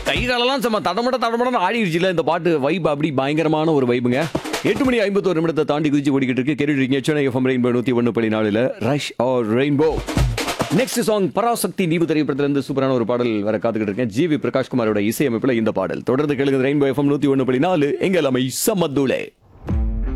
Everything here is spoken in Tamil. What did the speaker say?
கை காலெல்லாம் சும்மா தடமடன்னு ஆடிடுச்சுல இந்த பாட்டு. வைப் அப்படி பயங்கரமான ஒரு வைப்புங்க. 8:51 தாண்டி குதிச்சு ஓடிக்கிட்டு இருக்கு. கேட்டுருக்கீங்க Chennai FM rainbow 101.4 rush R rainbow. Next song Parasakthi நீவு திரைப்படத்துல இருந்து சூப்பரான ஒரு பாடல் வர காத்துக்கிட்டு இருக்கேன். ஜிவி பிரகாஷ்குமாரோட இசையமைப்புல இந்த பாடல் தொடர்ந்து கேளுங்க. ரெயின்போ எஃப்எம் 101.4 எங்க எல்லாமே சமத்துலே.